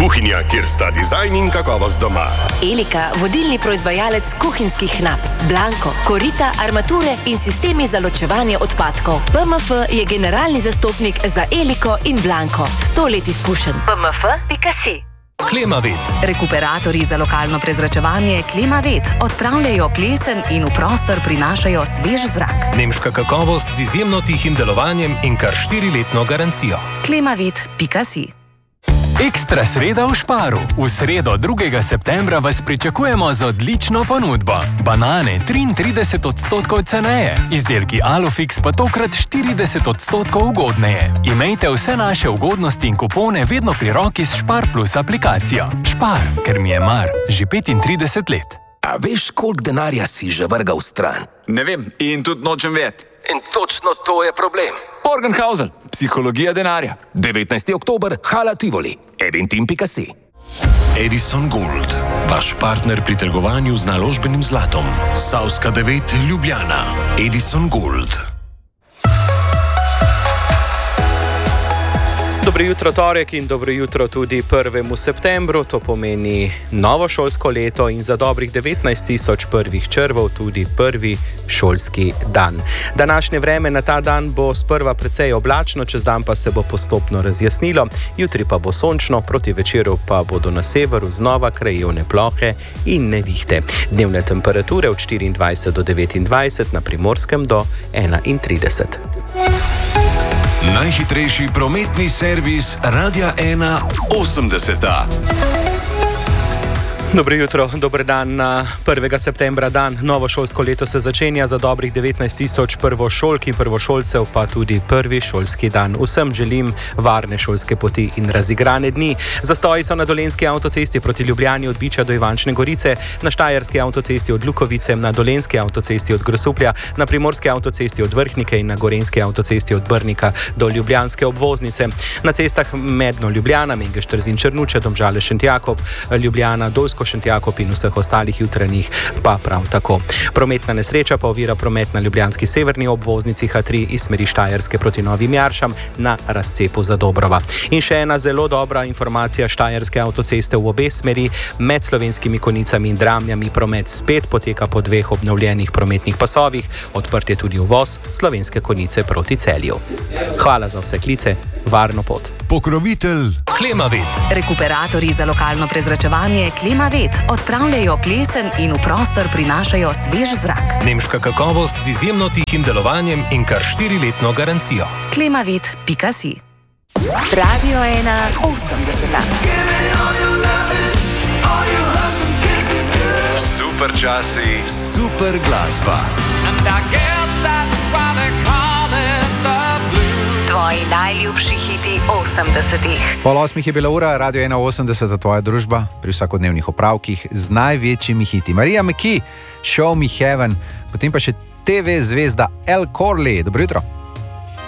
Kuhinja, kjer sta dizajn in kakovost doma. Elika, vodilni proizvajalec kuhinjskih nap. Blanko, korita, armature in sistemi za ločevanje odpadkov. PMF je generalni zastopnik za Eliko in Blanko. 100 let izkušenj. PMF.si. Klimavet. Rekuperatorji za lokalno prezračevanje Klimavet odpravljajo plesen in v prostor prinašajo svež zrak. Nemška kakovost z izjemno tihim delovanjem in kar 4-letno garancijo. Klimavet.si. Ekstra sreda v Sparu. V sredo 2. septembra vas pričakujemo z odlično ponudbo. Banane 33% ceneje, izdelki Alufix pa tokrat 40% ugodneje. Imejte vse naše ugodnosti in kupone vedno pri roki s Spar Plus aplikacijo. Spar, ker mi je mar, že 35 let. A veš, koliko denarja si že vrgal stran? Ne vem in tudi nočem vedeti. In točno to je problem. Morgenhausen, psihologija denarja. 19. oktober, Hala Tivoli, eventim.si. Edison Gold, vaš partner pri trgovanju z naložbenim zlatom. Savska 9, Ljubljana. Edison Gold. Dobro jutro torek in dobro jutro tudi 1. septembru, to pomeni novo šolsko leto in za dobrih 19.000 prvih črvov tudi prvi šolski dan. Današnje vreme na ta dan bo sprva precej oblačno, čez dan pa se bo postopno razjasnilo, jutri pa bo sončno, proti večeru pa bodo na severu znova krajevne plohe in nevihte. Dnevne temperature od 24 do 29, na Primorskem do 31. Najhitrejši prometni servis Radia 1 80. Dobro jutro, dober dan na 1. septembra dan. Novo šolsko leto se začenja, za dobrih 19.000 prvošolk in prvošolcev pa tudi prvi šolski dan. Vsem želim varne šolske poti in razigrane dni. Zastoji so na Dolenjski avtocesti proti Ljubljani od Biča do Ivančne Gorice, na Štajerski avtocesti od Lukovice, na Dolenjski avtocesti od Grosuplja, na Primorski avtocesti od Vrhnike in na Gorenjski avtocesti od Brnika do Ljubljanske obvoznice. Na cestah Medno Ljubljana, Mengeš-Trzin Črnuče, Domžale Šentjakob, Ljubljana, Dolsko Šentjakob in vseh ostalih jutranjih pa prav tako. Prometna nesreča pa ovira promet na ljubljanski severni obvoznici H3 iz smeri Štajerske proti Novim Jaršam na razcepu za Dobrova. In še ena zelo dobra informacija, Štajerske avtoceste v obe smeri med Slovenskimi Konjicami in Dramljami promet spet poteka po dveh obnovljenih prometnih pasovih, odprt je tudi uvoz Slovenske Konjice proti Celju. Hvala za vse klice, varno pot. Pokrovitelj Klimavet. Rekuperatorji za lokalno prezračevanje Klimavet odpravljajo plesen in v prostor prinašajo svež zrak. Nemška kakovost z izjemno tihim delovanjem in kar 4-letno garancijo. Klimavet.si. Radio 1 80. Super časi, super glasba. Tvoji najljubši hiti 80-ih. Pol 8 je bila ura, Radio 180, tvoja družba pri vsakodnevnih opravkih z največjimi hiti. Marija McKee, Show Me Heaven, potem pa še TV zvezda El Corley. Dobro jutro.